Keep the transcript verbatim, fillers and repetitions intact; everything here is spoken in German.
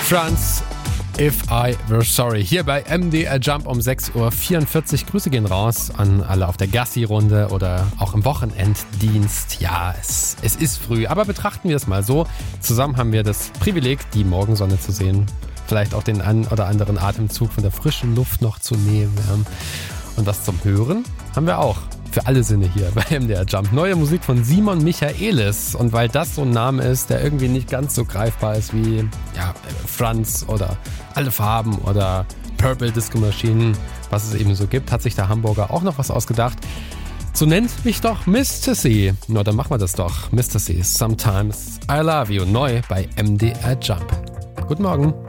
Franz, If I Were Sorry. Hier bei M D R Jump um sechs Uhr vierundvierzig. Grüße gehen raus an alle auf der Gassi-Runde oder auch im Wochenenddienst. Ja, es, es ist früh, aber betrachten wir es mal so. Zusammen haben wir das Privileg, die Morgensonne zu sehen. Vielleicht auch den einen oder anderen Atemzug von der frischen Luft noch zu nehmen. Und was zum Hören haben wir auch. Für alle Sinne hier bei M D R Jump. Neue Musik von Simon Michaelis. Und weil das so ein Name ist, der irgendwie nicht ganz so greifbar ist wie ja, Franz oder Alle Farben oder Purple Disco Machine, was es eben so gibt, hat sich der Hamburger auch noch was ausgedacht. So nennt mich doch Mister C. Na, dann machen wir das doch. Mister C, Sometimes I Love You. Neu bei M D R Jump. Guten Morgen.